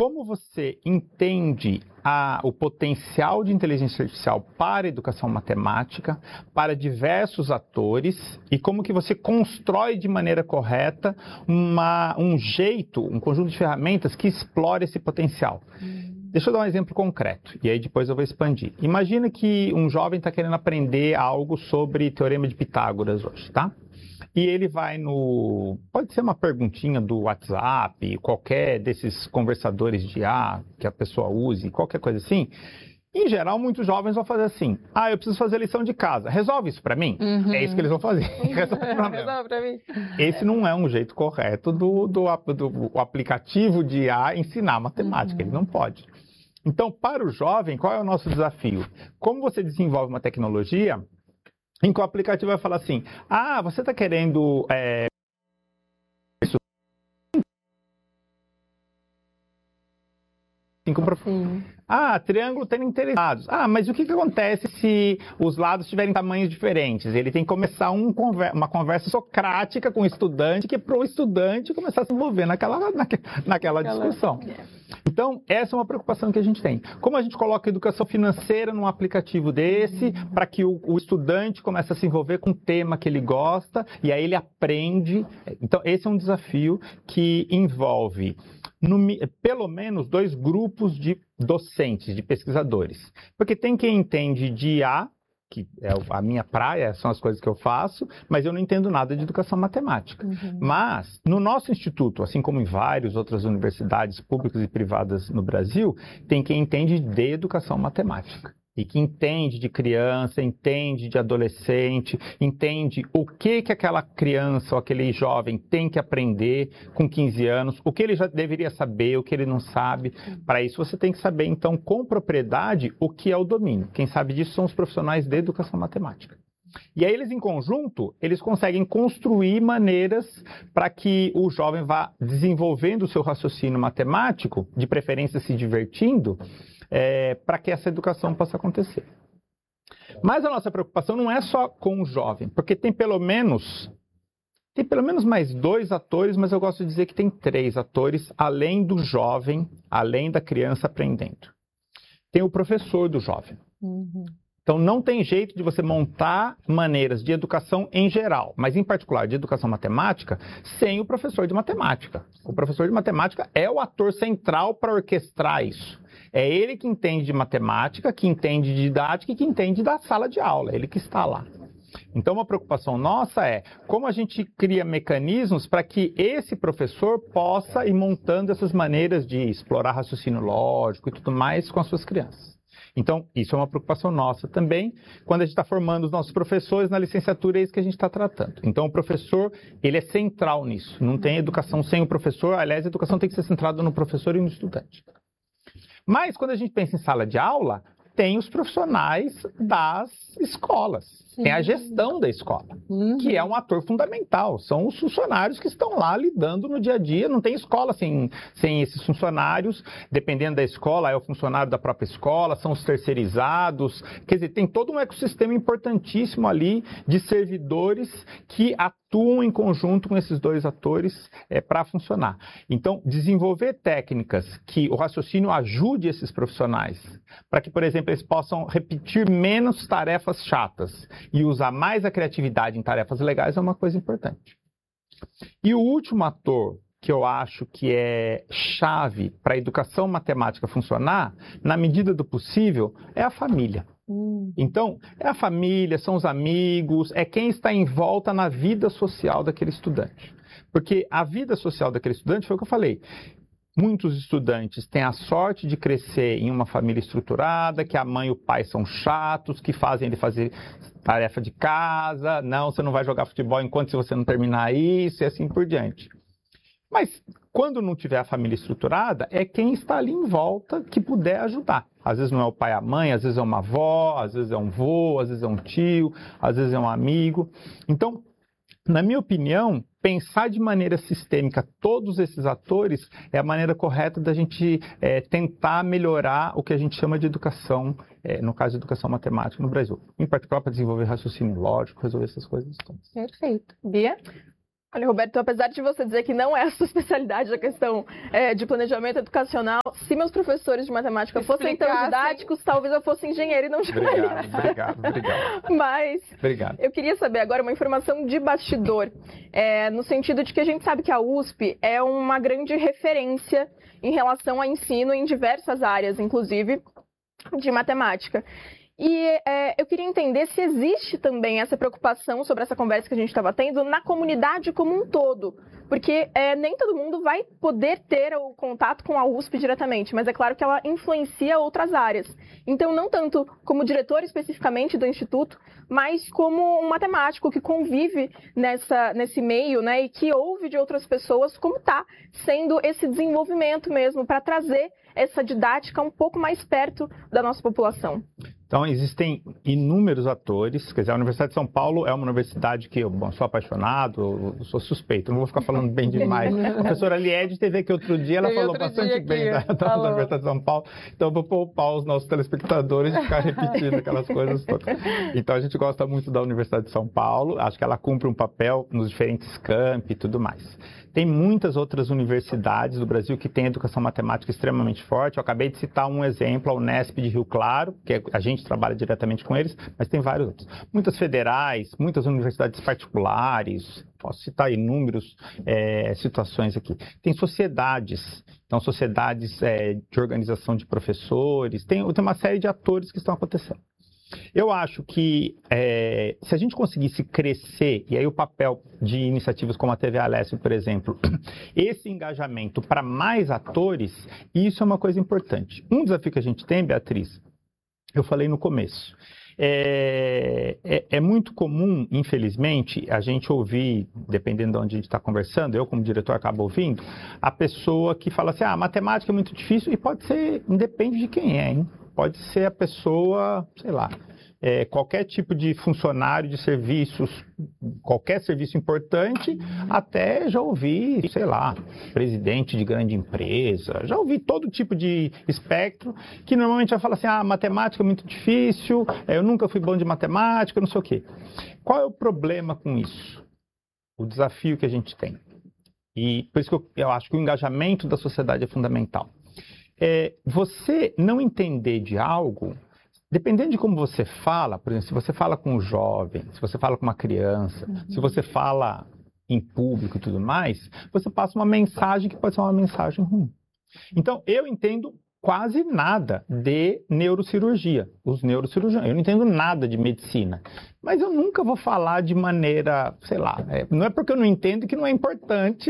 como você entende o potencial de inteligência artificial para a educação matemática, para diversos atores, e como que você constrói de maneira correta um conjunto de ferramentas que explore esse potencial. Deixa eu dar um exemplo concreto, e aí depois eu vou expandir. Imagina que um jovem está querendo aprender algo sobre Teorema de Pitágoras hoje, tá? E ele vai pode ser uma perguntinha do WhatsApp, qualquer desses conversadores de IA que a pessoa use, qualquer coisa assim. Em geral, muitos jovens vão fazer assim: eu preciso fazer lição de casa, resolve isso para mim? É isso que eles vão fazer. Resolve para mim. Esse não é um jeito correto do aplicativo de IA ensinar matemática, ele não pode. Então, para o jovem, qual é o nosso desafio? Como você desenvolve uma tecnologia em que o aplicativo vai falar assim: você está querendo isso? Triângulo tem interessados. Mas o que acontece se os lados tiverem tamanhos diferentes? Ele tem que começar uma conversa socrática com o estudante, que é para o estudante começar a se envolver naquela discussão. Então, essa é uma preocupação que a gente tem. Como a gente coloca a educação financeira num aplicativo desse, para que o estudante comece a se envolver com um tema que ele gosta, e aí ele aprende. Então, esse é um desafio que envolve pelo menos 2 grupos de docentes, de pesquisadores. Porque tem quem entende de IA, que é a minha praia, são as coisas que eu faço, mas eu não entendo nada de educação matemática. Mas, no nosso instituto, assim como em várias outras universidades públicas e privadas no Brasil, tem quem entende de educação matemática. E que entende de criança, entende de adolescente, entende o que aquela criança ou aquele jovem tem que aprender com 15 anos, o que ele já deveria saber, o que ele não sabe. Para isso você tem que saber, então, com propriedade, o que é o domínio. Quem sabe disso são os profissionais de educação matemática. E aí eles, em conjunto, eles conseguem construir maneiras para que o jovem vá desenvolvendo o seu raciocínio matemático, de preferência se divertindo, para que essa educação possa acontecer. Mas a nossa preocupação não é só com o jovem, porque tem pelo menos mais 2 atores, mas eu gosto de dizer que tem 3 atores, além do jovem, além da criança aprendendo. Tem o professor do jovem. Então, não tem jeito de você montar maneiras de educação em geral, mas em particular de educação matemática, sem o professor de matemática. O professor de matemática é o ator central para orquestrar isso. É ele que entende de matemática, que entende de didática e que entende da sala de aula, é ele que está lá. Então, uma preocupação nossa é como a gente cria mecanismos para que esse professor possa ir montando essas maneiras de explorar raciocínio lógico e tudo mais com as suas crianças. Então, isso é uma preocupação nossa também. Quando a gente está formando os nossos professores na licenciatura, é isso que a gente está tratando. Então, o professor, ele é central nisso. Não tem educação sem o professor. Aliás, a educação tem que ser centrada no professor e no estudante. Mas, quando a gente pensa em sala de aula, tem os profissionais das escolas. Tem a gestão da escola, que é um ator fundamental. São os funcionários que estão lá lidando no dia a dia. Não tem escola sem esses funcionários. Dependendo da escola, é o funcionário da própria escola, são os terceirizados. Quer dizer, tem todo um ecossistema importantíssimo ali de servidores que atuam em conjunto com esses 2 atores para funcionar. Então, desenvolver técnicas que o raciocínio ajude esses profissionais, para que, por exemplo, eles possam repetir menos tarefas chatas e usar mais a criatividade em tarefas legais é uma coisa importante. E o último ator que eu acho que é chave para a educação matemática funcionar, na medida do possível, é a família. Então, é a família, são os amigos, é quem está em volta na vida social daquele estudante. Porque a vida social daquele estudante, foi o que eu falei, muitos estudantes têm a sorte de crescer em uma família estruturada, que a mãe e o pai são chatos, que fazem ele fazer tarefa de casa, não, você não vai jogar futebol enquanto você não terminar isso, e assim por diante. Mas, quando não tiver a família estruturada, é quem está ali em volta que puder ajudar. Às vezes não é o pai e a mãe, às vezes é uma avó, às vezes é um vô, às vezes é um tio, às vezes é um amigo. Então, na minha opinião, pensar de maneira sistêmica todos esses atores é a maneira correta da gente tentar melhorar o que a gente chama de educação, no caso de educação matemática no Brasil. Em particular, para desenvolver raciocínio lógico, resolver essas coisas todas. Perfeito. Bia? Olha, Roberto, apesar de você dizer que não é a sua especialidade a questão de planejamento educacional, se meus professores de matemática fossem tão didáticos, talvez eu fosse engenheiro e não jornalista. Obrigado. Mas eu queria saber agora uma informação de bastidor, no sentido de que a gente sabe que a USP é uma grande referência em relação a ensino em diversas áreas, inclusive de matemática. E eu queria entender se existe também essa preocupação sobre essa conversa que a gente estava tendo na comunidade como um todo. Porque nem todo mundo vai poder ter o contato com a USP diretamente, mas é claro que ela influencia outras áreas. Então, não tanto como diretor especificamente do Instituto, mas como um matemático que convive nesse meio, né, e que ouve de outras pessoas como está sendo esse desenvolvimento mesmo, para trazer essa didática um pouco mais perto da nossa população. Então, existem inúmeros atores, quer dizer, a Universidade de São Paulo é uma universidade que eu sou apaixonado, eu sou suspeito, não vou ficar falando bem demais. A professora Liede teve aqui outro dia, ela falou bastante bem da Universidade de São Paulo, então eu vou poupar os nossos telespectadores de ficar repetindo aquelas coisas todas. Então, a gente gosta muito da Universidade de São Paulo, acho que ela cumpre um papel nos diferentes campi e tudo mais. Tem muitas outras universidades do Brasil que têm educação matemática extremamente forte. Eu acabei de citar um exemplo, a Unesp de Rio Claro, que a gente trabalha diretamente com eles, mas tem vários outros. Muitas federais, muitas universidades particulares, posso citar inúmeras situações aqui. Tem sociedades, então sociedades de organização de professores, tem uma série de atores que estão acontecendo. Eu acho que se a gente conseguisse crescer, e aí o papel de iniciativas como a TV Alessio, por exemplo, esse engajamento para mais atores, isso é uma coisa importante. Um desafio que a gente tem, Beatriz, eu falei no começo, é muito comum, infelizmente, a gente ouvir, dependendo de onde a gente está conversando, eu como diretor acabo ouvindo, a pessoa que fala assim, matemática é muito difícil, e pode ser, independe de quem é, hein? Pode ser a pessoa, sei lá, qualquer tipo de funcionário de serviços, qualquer serviço importante, até já ouvi, sei lá, presidente de grande empresa, já ouvi todo tipo de espectro, que normalmente vai falar assim, matemática é muito difícil, eu nunca fui bom de matemática, não sei o quê. Qual é o problema com isso? O desafio que a gente tem. E por isso que eu acho que o engajamento da sociedade é fundamental. Você não entender de algo, dependendo de como você fala, por exemplo, se você fala com um jovem, se você fala com uma criança, se você fala em público e tudo mais, você passa uma mensagem que pode ser uma mensagem ruim. Então, eu entendo quase nada de neurocirurgia, os neurocirurgiões. Eu não entendo nada de medicina, mas eu nunca vou falar de maneira, sei lá, não é porque eu não entendo que não é importante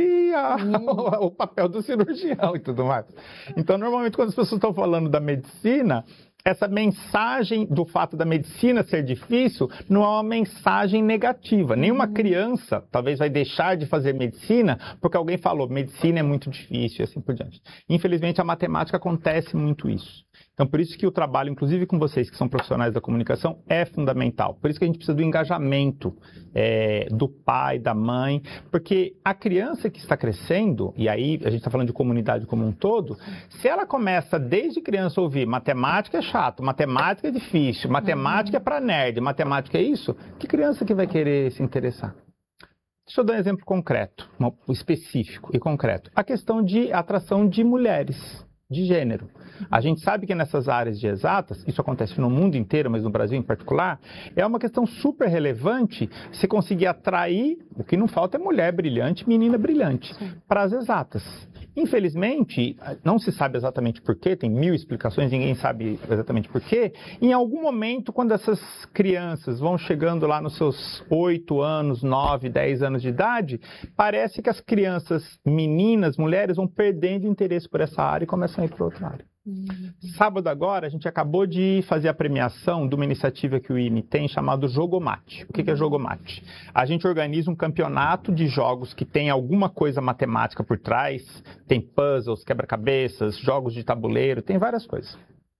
o papel do cirurgião e tudo mais. Então, normalmente, quando as pessoas estão falando da medicina, essa mensagem do fato da medicina ser difícil não é uma mensagem negativa. Nenhuma criança talvez vai deixar de fazer medicina porque alguém falou medicina é muito difícil e assim por diante. Infelizmente, a matemática acontece muito isso. Então, por isso que o trabalho, inclusive com vocês que são profissionais da comunicação, é fundamental. Por isso que a gente precisa do engajamento do pai, da mãe, porque a criança que está crescendo, e aí a gente está falando de comunidade como um todo, se ela começa desde criança a ouvir matemática é chato, matemática é difícil, matemática é para nerd, matemática é isso, que criança que vai querer se interessar? Deixa eu dar um exemplo concreto, específico e concreto. A questão de atração de mulheres, de gênero. A gente sabe que nessas áreas de exatas, isso acontece no mundo inteiro, mas no Brasil em particular, é uma questão super relevante se conseguir atrair, o que não falta é mulher brilhante, menina brilhante, para as exatas. Infelizmente, não se sabe exatamente por quê, tem 1000 explicações, ninguém sabe exatamente por quê. Em algum momento, quando essas crianças vão chegando lá nos seus 8 anos, 9, 10 anos de idade, parece que as crianças, meninas, mulheres, vão perdendo interesse por essa área e começam a ir para outra área. Sábado agora, a gente acabou de fazer a premiação de uma iniciativa que o IME tem chamado Jogomate. O que é Jogomate? A gente organiza um campeonato de jogos que tem alguma coisa matemática por trás, tem puzzles, quebra-cabeças, jogos de tabuleiro, tem várias coisas.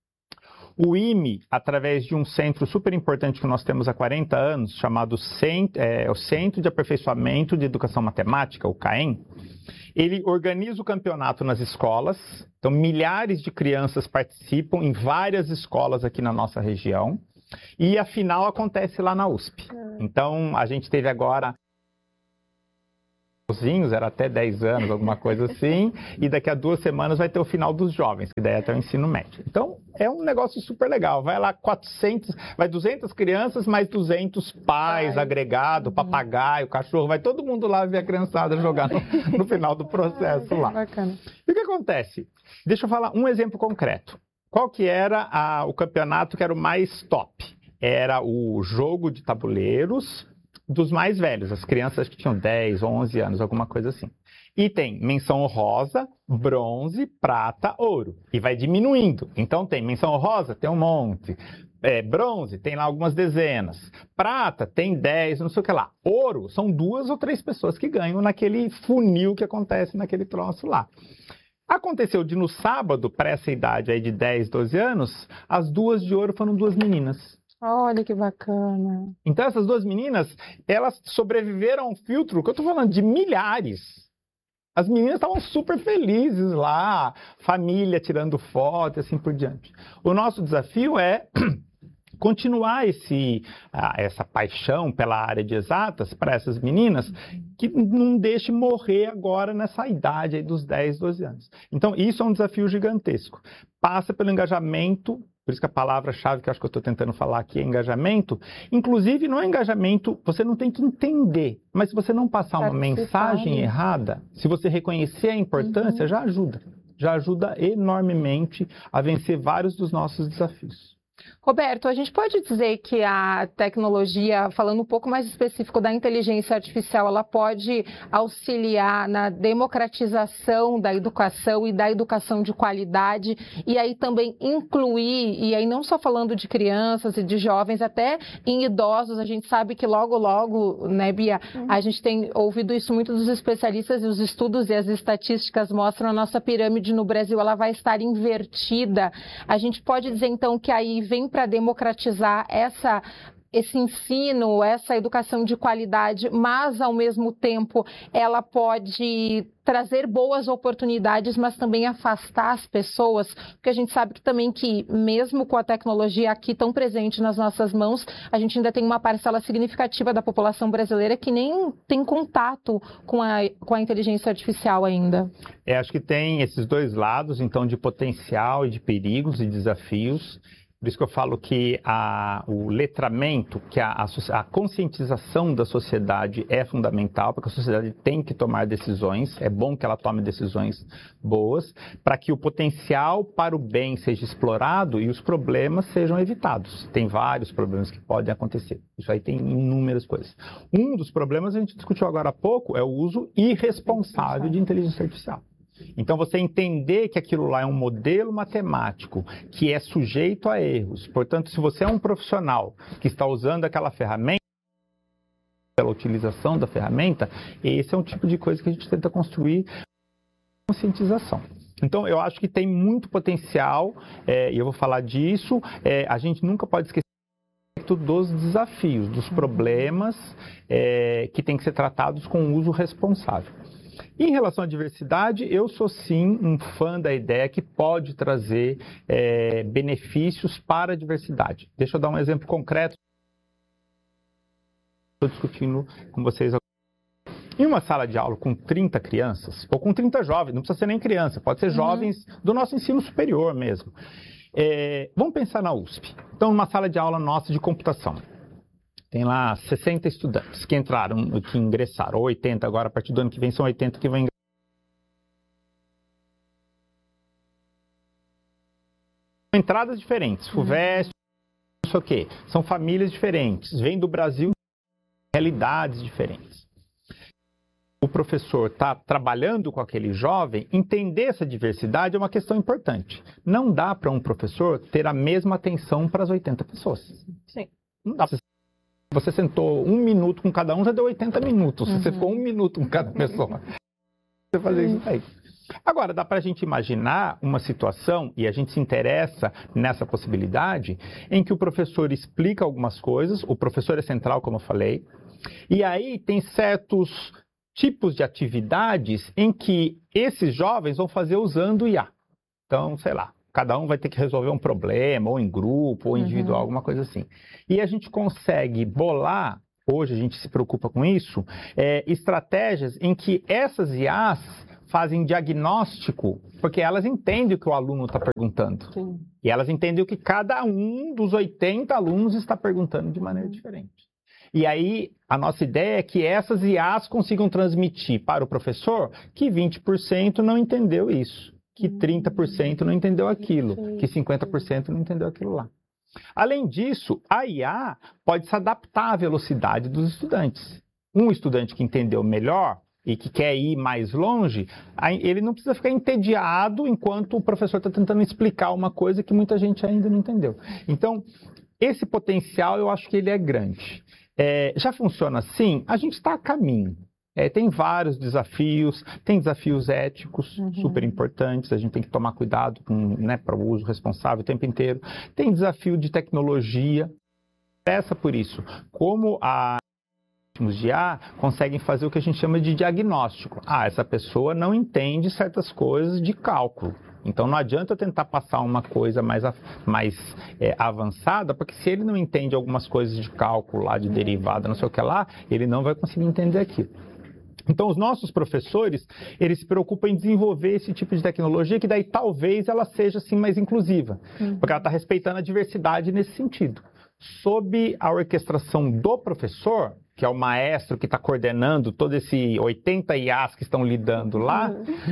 O IME, através de um centro super importante que nós temos há 40 anos, chamado o Centro de Aperfeiçoamento de Educação Matemática, o CAEM, ele organiza o campeonato nas escolas, então milhares de crianças participam em várias escolas aqui na nossa região, e a final acontece lá na USP. Então, a gente teve agora era até 10 anos, alguma coisa assim, e daqui a 2 semanas vai ter o final dos jovens, que daí é até o ensino médio. Então, é um negócio super legal. Vai lá 200 crianças, mais 200 pais, agregado, papagaio, cachorro, vai todo mundo lá ver a criançada jogar no final do processo lá. Bacana. E o que acontece? Deixa eu falar um exemplo concreto. Qual que era o campeonato que era o mais top? Era o jogo de tabuleiros dos mais velhos, as crianças que tinham 10, 11 anos, alguma coisa assim. E tem menção honrosa, bronze, prata, ouro. E vai diminuindo. Então tem menção honrosa, tem um monte. Bronze, tem lá algumas dezenas. Prata, tem 10, não sei o que lá. Ouro, são 2 ou 3 pessoas que ganham naquele funil que acontece naquele troço lá. Aconteceu de no sábado, para essa idade aí de 10, 12 anos, as 2 de ouro foram 2 meninas. Olha que bacana. Então, essas 2 meninas, elas sobreviveram a um filtro, que eu estou falando, de milhares. As meninas estavam super felizes lá, família tirando foto e assim por diante. O nosso desafio é continuar essa paixão pela área de exatas para essas meninas, que não deixe morrer agora nessa idade aí dos 10, 12 anos. Então, isso é um desafio gigantesco. Passa pelo engajamento. Por isso que a palavra-chave que eu acho que eu estou tentando falar aqui é engajamento. Inclusive, no engajamento, você não tem que entender, mas se você não passar uma mensagem errada, se você reconhecer a importância, já ajuda. Já ajuda enormemente a vencer vários dos nossos desafios. Roberto, a gente pode dizer que a tecnologia, falando um pouco mais específico da inteligência artificial, ela pode auxiliar na democratização da educação e da educação de qualidade, e aí também incluir, e aí não só falando de crianças e de jovens, até em idosos. A gente sabe que logo, né, Bia, a gente tem ouvido isso muito dos especialistas, e os estudos e as estatísticas mostram a nossa pirâmide no Brasil, ela vai estar invertida. A gente pode dizer então que aí vem para democratizar esse ensino, essa educação de qualidade, mas ao mesmo tempo ela pode trazer boas oportunidades, mas também afastar as pessoas, porque a gente sabe que também que mesmo com a tecnologia aqui tão presente nas nossas mãos, a gente ainda tem uma parcela significativa da população brasileira que nem tem contato com a inteligência artificial ainda. Acho que tem esses 2 lados, então, de potencial e de perigos e desafios. Por isso que eu falo que o letramento, que a conscientização da sociedade é fundamental, porque a sociedade tem que tomar decisões, é bom que ela tome decisões boas, para que o potencial para o bem seja explorado e os problemas sejam evitados. Tem vários problemas que podem acontecer, isso aí tem inúmeras coisas. Um dos problemas, a gente discutiu agora há pouco, é o uso irresponsável de inteligência artificial. Então, você entender que aquilo lá é um modelo matemático que é sujeito a erros. Portanto, se você é um profissional que está usando aquela ferramenta, pela utilização da ferramenta, esse é um tipo de coisa que a gente tenta construir conscientização. Então, eu acho que tem muito potencial, e eu vou falar disso. A gente nunca pode esquecer dos desafios, dos problemas que têm que ser tratados com um uso responsável. Em relação à diversidade, eu sou sim um fã da ideia que pode trazer benefícios para a diversidade. Deixa eu dar um exemplo concreto. Estou discutindo com vocês agora. Em uma sala de aula com 30 crianças, ou com 30 jovens, não precisa ser nem criança, pode ser jovens do nosso ensino superior mesmo. Vamos pensar na USP. Então, numa sala de aula nossa de computação. Tem lá 60 estudantes que entraram, que ingressaram, ou 80 agora, a partir do ano que vem são 80 que vão ingressar. Entradas diferentes, FUVEST, não sei o quê. São famílias diferentes, vêm do Brasil, realidades diferentes. O professor está trabalhando com aquele jovem, entender essa diversidade é uma questão importante. Não dá para um professor ter a mesma atenção para as 80 pessoas. Sim. Não dá. Você sentou 1 minuto com cada um, já deu 80 minutos. Você ficou 1 minuto com cada pessoa. Você fazer isso aí. Agora, dá para a gente imaginar uma situação, e a gente se interessa nessa possibilidade, em que o professor explica algumas coisas, o professor é central, como eu falei, e aí tem certos tipos de atividades em que esses jovens vão fazer usando o IA. Então, sei lá. Cada um vai ter que resolver um problema, ou em grupo, ou individual, alguma coisa assim. E a gente consegue bolar hoje a gente se preocupa com isso, estratégias em que essas IAs fazem diagnóstico, porque elas entendem o que o aluno está perguntando. Sim. E elas entendem o que cada um dos 80 alunos está perguntando de maneira diferente. E aí, a nossa ideia é que essas IAs consigam transmitir para o professor que 20% não entendeu isso, que 30% não entendeu aquilo, que 50% não entendeu aquilo lá. Além disso, a IA pode se adaptar à velocidade dos estudantes. Um estudante que entendeu melhor e que quer ir mais longe, ele não precisa ficar entediado enquanto o professor está tentando explicar uma coisa que muita gente ainda não entendeu. Então, esse potencial eu acho que ele é grande. Já funciona assim? A gente está a caminho. Tem vários desafios, tem desafios éticos super importantes, a gente tem que tomar cuidado para o uso responsável o tempo inteiro. Tem desafio de tecnologia, peça por isso. Como algoritmos de IA conseguem fazer o que a gente chama de diagnóstico. Essa pessoa não entende certas coisas de cálculo. Então não adianta eu tentar passar uma coisa mais avançada, porque se ele não entende algumas coisas de cálculo lá, de derivada, não sei o que lá, ele não vai conseguir entender aquilo. Então, os nossos professores, eles se preocupam em desenvolver esse tipo de tecnologia, que daí talvez ela seja assim mais inclusiva, porque ela está respeitando a diversidade nesse sentido. Sob a orquestração do professor, que é o maestro que está coordenando todos esses 80 IAs que estão lidando lá,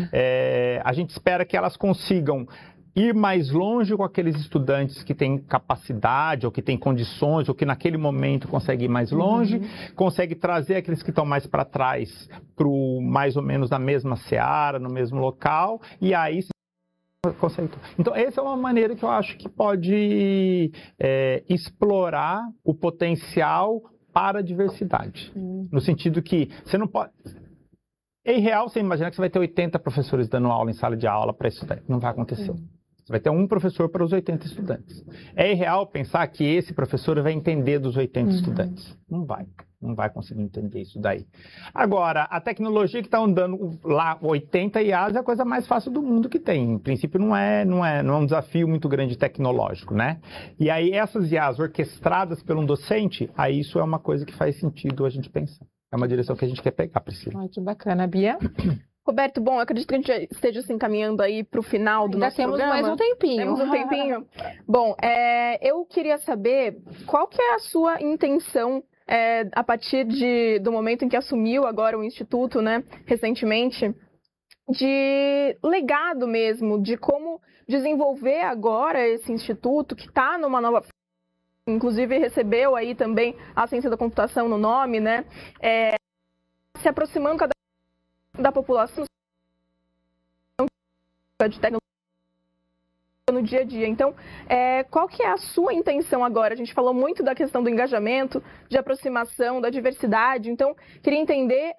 a gente espera que elas consigam ir mais longe com aqueles estudantes que têm capacidade, ou que têm condições, ou que naquele momento conseguem ir mais longe, consegue trazer aqueles que estão mais para trás, mais ou menos na mesma seara, no mesmo local, e aí consegue. Então, essa é uma maneira que eu acho que pode explorar o potencial para a diversidade. No sentido que você não pode... É irreal você imaginar que você vai ter 80 professores dando aula em sala de aula para estudar. Não vai acontecer. Você vai ter um professor para os 80 estudantes. É irreal pensar que esse professor vai entender dos 80 estudantes. Não vai. Não vai conseguir entender isso daí. Agora, a tecnologia que está andando lá, 80 IAs, é a coisa mais fácil do mundo que tem. Em princípio, não é um desafio muito grande tecnológico, né? E aí, essas IAs orquestradas por um docente, aí isso é uma coisa que faz sentido a gente pensar. É uma direção que a gente quer pegar, Priscila. Que bacana, Bia. Roberto, bom, eu acredito que a gente esteja se encaminhando aí para o final do nosso programa. Ainda temos mais um tempinho. Temos um tempinho. Bom, eu queria saber qual que é a sua intenção a partir do momento em que assumiu agora o Instituto, né, recentemente, de legado mesmo, de como desenvolver agora esse Instituto que está numa nova... Inclusive recebeu aí também a ciência da computação no nome, né? Se aproximando cada vez da população de tecnologia no dia a dia. Então, qual que é a sua intenção agora? A gente falou muito da questão do engajamento, de aproximação, da diversidade. Então, queria entender...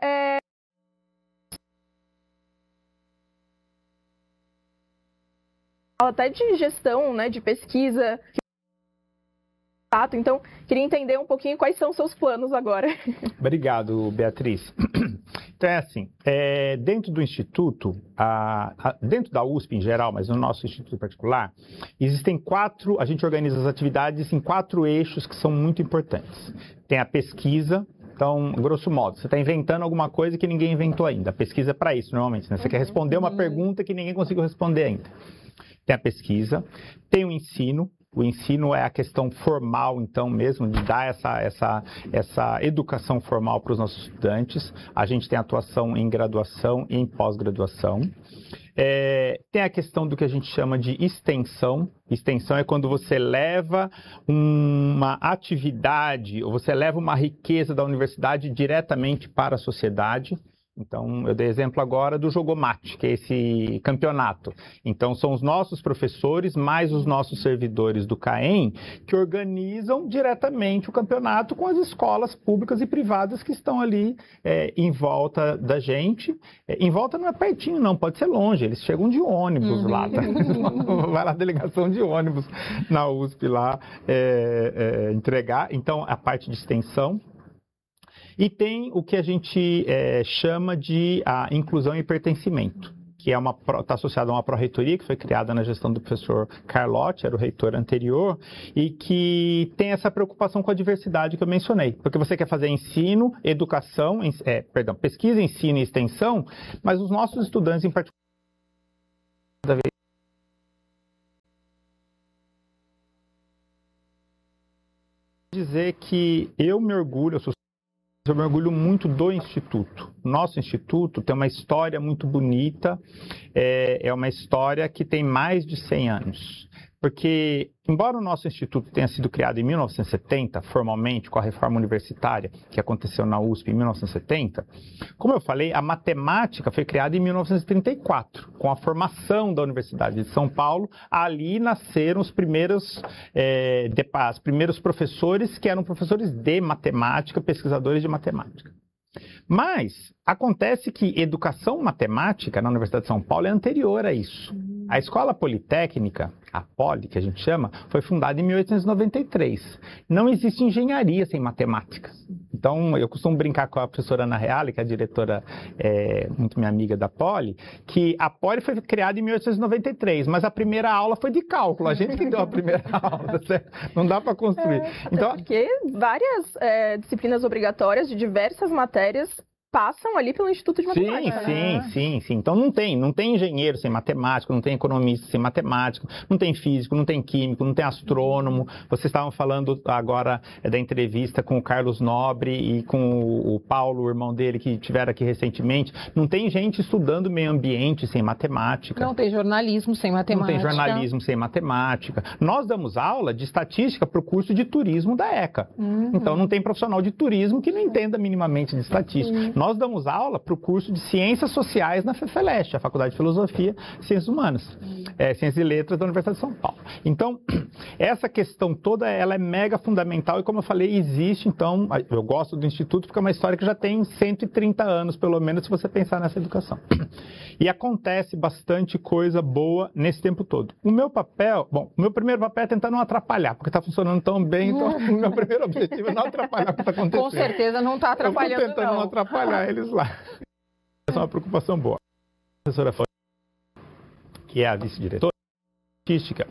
até de gestão, né, de pesquisa... Então, queria entender um pouquinho quais são os seus planos agora. Obrigado, Beatriz. Então, assim, dentro do Instituto, dentro da USP em geral, mas no nosso Instituto em particular, existem a gente organiza as atividades em 4 eixos que são muito importantes. Tem a pesquisa. Então, grosso modo, você está inventando alguma coisa que ninguém inventou ainda. A pesquisa é para isso, normalmente, né? Você quer responder uma pergunta que ninguém conseguiu responder ainda. Tem a pesquisa, tem o ensino. O ensino é a questão formal, então, mesmo, de dar essa educação formal para os nossos estudantes. A gente tem atuação em graduação e em pós-graduação. Tem a questão do que a gente chama de extensão. Extensão é quando você leva uma atividade, ou você leva uma riqueza da universidade diretamente para a sociedade. Então, eu dei exemplo agora do Jogomate, que é esse campeonato. Então, são os nossos professores, mais os nossos servidores do CAEM, que organizam diretamente o campeonato com as escolas públicas e privadas que estão ali em volta da gente. Em volta não é pertinho, não, pode ser longe. Eles chegam de ônibus lá. Tá? Vai lá a delegação de ônibus na USP lá entregar. Então, a parte de extensão. E tem o que a gente chama de inclusão e pertencimento, que está associada a uma pró-reitoria que foi criada na gestão do professor Carlotti, era o reitor anterior, e que tem essa preocupação com a diversidade que eu mencionei. Porque você quer fazer ensino, educação, pesquisa, ensino e extensão, mas os nossos estudantes em particular, dizer que eu me orgulho muito do Instituto. Nosso Instituto tem uma história muito bonita, é uma história que tem mais de 100 anos. Porque, embora o nosso Instituto tenha sido criado em 1970, formalmente, com a reforma universitária que aconteceu na USP em 1970, como eu falei, a matemática foi criada em 1934, com a formação da Universidade de São Paulo. Ali nasceram os primeiros professores que eram professores de matemática, pesquisadores de matemática. Mas acontece que educação matemática na Universidade de São Paulo é anterior a isso. A Escola Politécnica, a Poli, que a gente chama, foi fundada em 1893. Não existe engenharia sem matemática. Então, eu costumo brincar com a professora Ana Reale, que é a diretora, muito minha amiga da Poli, que a Poli foi criada em 1893, mas a primeira aula foi de cálculo. A gente que deu a primeira aula, certo? Não dá para construir. Então, porque várias disciplinas obrigatórias de diversas matérias passam ali pelo Instituto de Matemática. Sim. Então não tem engenheiro sem matemática, não tem economista sem matemática, não tem físico, não tem químico, não tem astrônomo. Vocês estavam falando agora da entrevista com o Carlos Nobre e com o Paulo, o irmão dele, que tiveram aqui recentemente. Não tem gente estudando meio ambiente sem matemática. Não tem jornalismo sem matemática. Não tem jornalismo sem matemática. Nós damos aula de estatística para o curso de turismo da ECA. Então não tem profissional de turismo que não entenda minimamente de estatística. Nós damos aula para o curso de Ciências Sociais na FEFELESH, a Faculdade de Filosofia e Ciências Humanas, Ciências e Letras da Universidade de São Paulo. Então, essa questão toda, ela é mega fundamental e, como eu falei, existe, então, eu gosto do Instituto porque é uma história que já tem 130 anos, pelo menos, se você pensar nessa educação. E acontece bastante coisa boa nesse tempo todo. O meu primeiro papel é tentar não atrapalhar, porque está funcionando tão bem, então o meu primeiro objetivo é não atrapalhar o que está acontecendo. Com certeza não está atrapalhando, eu estou tentando não atrapalhar eles lá. Essa é uma preocupação boa. A professora, que é a vice-diretora de estatística,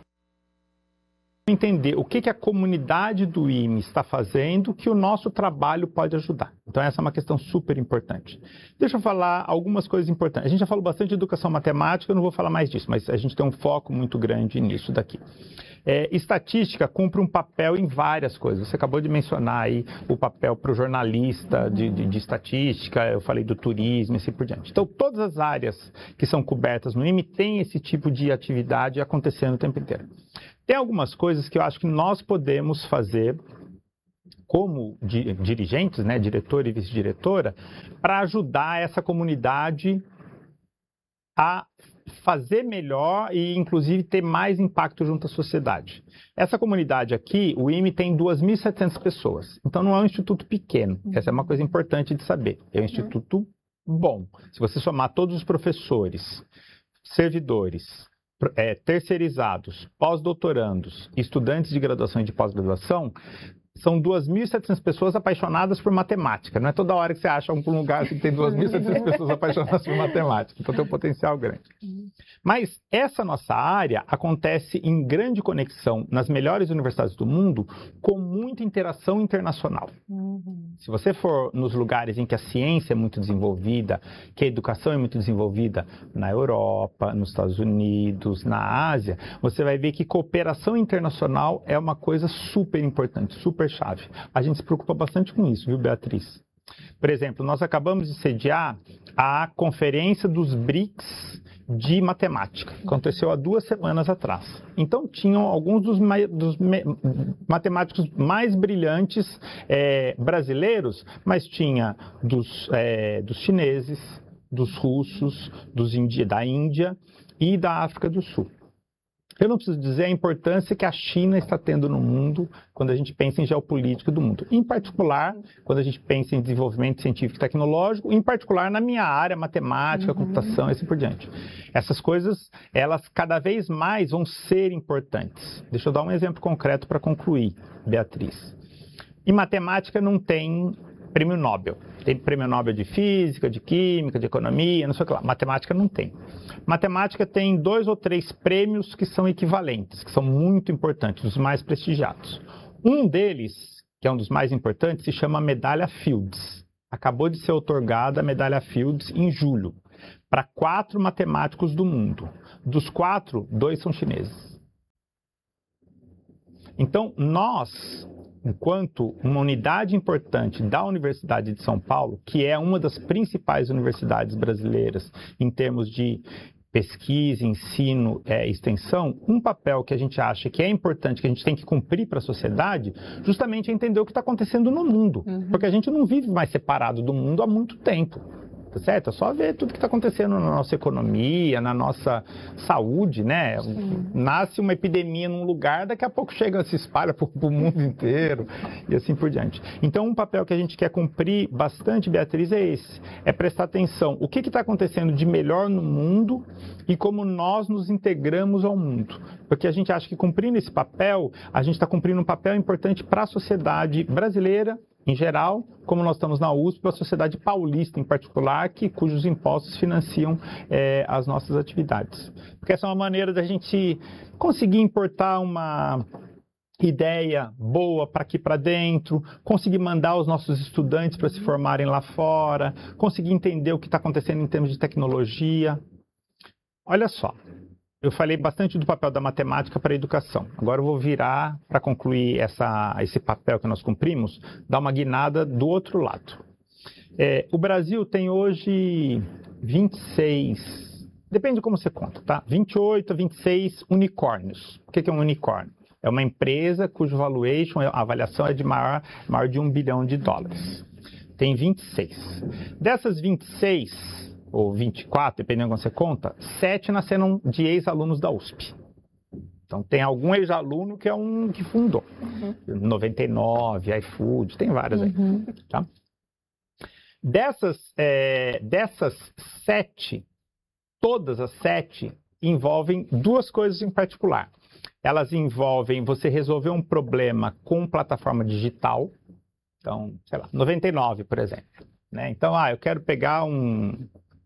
entender o que a comunidade do IME está fazendo que o nosso trabalho pode ajudar. Então essa é uma questão super importante. Deixa eu falar algumas coisas importantes. A gente já falou bastante de educação matemática, eu não vou falar mais disso, mas a gente tem um foco muito grande nisso daqui. Estatística cumpre um papel em várias coisas. Você acabou de mencionar aí o papel para o jornalista de estatística, eu falei do turismo e assim por diante. Então, todas as áreas que são cobertas no IME têm esse tipo de atividade acontecendo o tempo inteiro. Tem algumas coisas que eu acho que nós podemos fazer como dirigentes, né, diretor e vice-diretora, para ajudar essa comunidade a fazer melhor e, inclusive, ter mais impacto junto à sociedade. Essa comunidade aqui, o IME tem 2.700 pessoas. Então, não é um instituto pequeno. Essa é uma coisa importante de saber. É um instituto bom. Se você somar todos os professores, servidores, terceirizados, pós-doutorandos, estudantes de graduação e de pós-graduação, são 2.700 pessoas apaixonadas por matemática. Não é toda hora que você acha um lugar que tem 2.700 pessoas apaixonadas por matemática. Então tem um potencial grande. Mas essa nossa área acontece em grande conexão nas melhores universidades do mundo com muita interação internacional. Se você for nos lugares em que a ciência é muito desenvolvida, que a educação é muito desenvolvida na Europa, nos Estados Unidos, na Ásia, você vai ver que cooperação internacional é uma coisa super importante, super chave. A gente se preocupa bastante com isso, viu, Beatriz? Por exemplo, nós acabamos de sediar a Conferência dos BRICS de Matemática. Aconteceu há 2 semanas atrás. Então, tinham alguns dos matemáticos mais brilhantes brasileiros, mas tinha dos chineses, dos russos, da Índia e da África do Sul. Eu não preciso dizer a importância que a China está tendo no mundo quando a gente pensa em geopolítica do mundo. Em particular, quando a gente pensa em desenvolvimento científico e tecnológico, em particular na minha área, matemática, computação e assim por diante. Essas coisas, elas cada vez mais vão ser importantes. Deixa eu dar um exemplo concreto para concluir, Beatriz. Em matemática não tem prêmio Nobel. Tem prêmio Nobel de Física, de Química, de Economia, não sei o que lá. Matemática não tem. Matemática tem 2 ou 3 prêmios que são equivalentes, que são muito importantes, os mais prestigiados. Um deles, que é um dos mais importantes, se chama Medalha Fields. Acabou de ser outorgada a Medalha Fields em julho, para 4 matemáticos do mundo. Dos 4, 2 são chineses. Então, nós, enquanto uma unidade importante da Universidade de São Paulo, que é uma das principais universidades brasileiras em termos de pesquisa, ensino e extensão, um papel que a gente acha que é importante, que a gente tem que cumprir para a sociedade, justamente é entender o que está acontecendo no mundo. Porque a gente não vive mais separado do mundo há muito tempo. Tá certo? É só ver tudo que está acontecendo na nossa economia, na nossa saúde, né? Nasce uma epidemia num lugar, daqui a pouco chega, se espalha para o mundo inteiro e assim por diante. Então, um papel que a gente quer cumprir bastante, Beatriz, é esse. É prestar atenção. O que está acontecendo de melhor no mundo e como nós nos integramos ao mundo. Porque a gente acha que cumprindo esse papel, a gente está cumprindo um papel importante para a sociedade brasileira, em geral, como nós estamos na USP, a sociedade paulista em particular, cujos impostos financiam as nossas atividades. Porque essa é uma maneira da gente conseguir importar uma ideia boa para aqui para dentro, conseguir mandar os nossos estudantes para se formarem lá fora, conseguir entender o que está acontecendo em termos de tecnologia. Olha só. Eu falei bastante do papel da matemática para a educação. Agora eu vou virar, para concluir esse papel que nós cumprimos, dar uma guinada do outro lado. O Brasil tem hoje 26, depende de como você conta, tá? 28 a 26 unicórnios. O que é um unicórnio? É uma empresa cujo valuation, a avaliação é de maior de $1 bilhão. Tem 26. Dessas 26... ou 24, dependendo de como você conta, 7 nasceram de ex-alunos da USP. Então, tem algum ex-aluno que é um que fundou. 99, iFood, tem várias aí. Tá? Dessas 7, todas as 7 envolvem 2 coisas em particular. Elas envolvem você resolver um problema com plataforma digital. Então, sei lá, 99, por exemplo. Né? Então, eu quero pegar um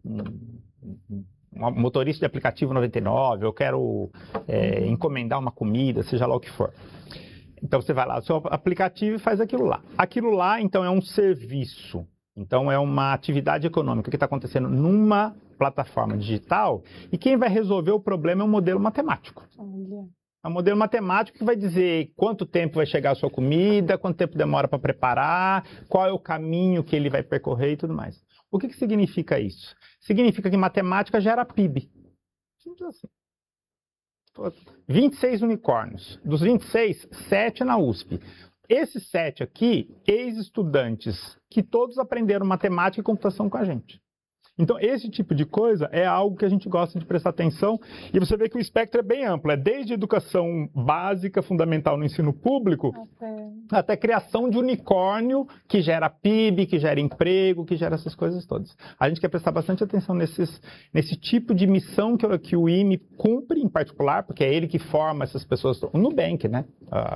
motorista de aplicativo 99, eu quero encomendar uma comida, seja lá o que for. Então você vai lá no seu aplicativo e faz aquilo lá. Aquilo lá, então, é um serviço. Então é uma atividade econômica que está acontecendo numa plataforma digital e quem vai resolver o problema é um modelo matemático. É um modelo matemático que vai dizer quanto tempo vai chegar a sua comida, quanto tempo demora para preparar, qual é o caminho que ele vai percorrer e tudo mais. O que significa isso? Significa que matemática gera PIB. Simples assim. 26 unicórnios. Dos 26, 7 na USP. Esses 7 aqui, ex-estudantes, que todos aprenderam matemática e computação com a gente. Então, esse tipo de coisa é algo que a gente gosta de prestar atenção e você vê que o espectro é bem amplo, é desde educação básica, fundamental no ensino público, até criação de unicórnio que gera PIB, que gera emprego, que gera essas coisas todas. A gente quer prestar bastante atenção nesse tipo de missão que o IME cumpre em particular, porque é ele que forma essas pessoas, o Nubank, né?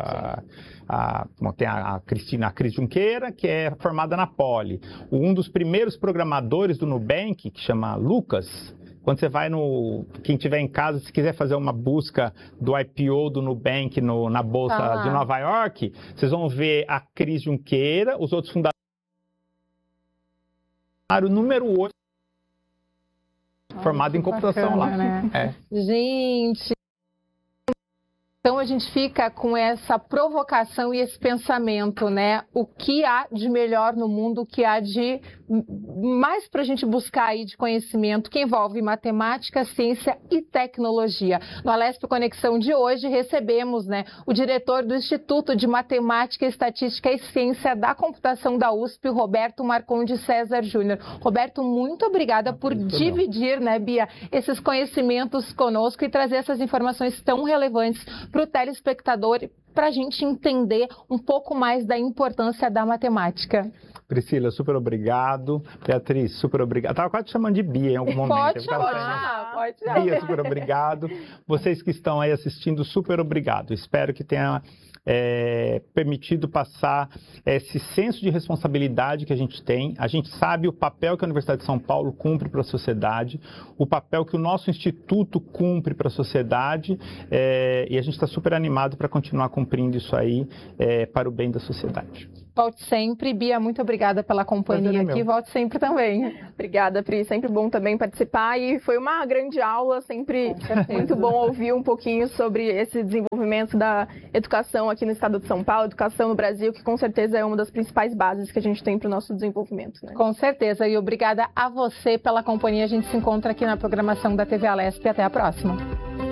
Tem a Cris Junqueira, que é formada na Poli. Um dos primeiros programadores do Nubank, que chama Lucas, quando você vai quem tiver em casa, se quiser fazer uma busca do IPO do Nubank na Bolsa de Nova York, vocês vão ver a Cris Junqueira, os outros fundadores, número 8, formado em computação bacana, lá. Né? Gente... Então a gente fica com essa provocação e esse pensamento, né? O que há de melhor no mundo, o que há de mais para a gente buscar aí de conhecimento que envolve matemática, ciência e tecnologia. No Alesp Conexão de hoje recebemos, né, o diretor do Instituto de Matemática, Estatística e Ciência da Computação da USP, Roberto Marcondes César Júnior. Roberto, muito obrigada por dividir, né, Bia, esses conhecimentos conosco e trazer essas informações tão relevantes para o telespectador, para a gente entender um pouco mais da importância da matemática. Priscila, super obrigado. Beatriz, super obrigado. Estava quase te chamando de Bia em algum momento. Pode chamar. Bia, super obrigado. Vocês que estão aí assistindo, super obrigado. Espero que tenha permitido passar esse senso de responsabilidade que a gente tem. A gente sabe o papel que a Universidade de São Paulo cumpre para a sociedade, o papel que o nosso instituto cumpre para a sociedade, e a gente está super animado para continuar cumprindo isso aí para o bem da sociedade. Volte sempre. Bia, muito obrigada pela companhia aqui. Volte sempre também. Obrigada, Pri. Sempre bom também participar. E foi uma grande aula, sempre muito bom ouvir um pouquinho sobre esse desenvolvimento da educação aqui no estado de São Paulo, educação no Brasil, que com certeza é uma das principais bases que a gente tem para o nosso desenvolvimento, né? Com certeza. E obrigada a você pela companhia. A gente se encontra aqui na programação da TV Alesp. Até a próxima.